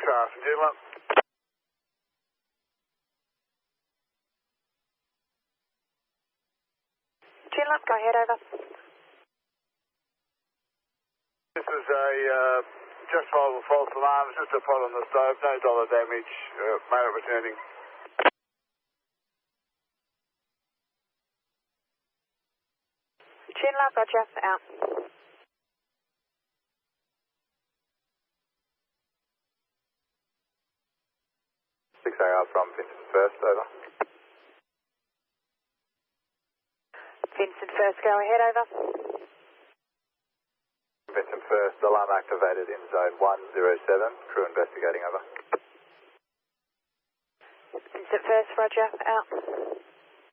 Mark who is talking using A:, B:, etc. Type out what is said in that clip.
A: fast from Joondalup.
B: Joondalup, go ahead, over.
A: This is a justifiable false alarm. It's just a fault on the stove. No dollar damage. Made it returning.
B: Joondalup, roger, out.
A: 6AR from Vincent First, over.
B: Vincent First, go ahead, over.
A: Vincent First, alarm activated in zone 107. Crew investigating, over.
B: Vincent First, roger, out.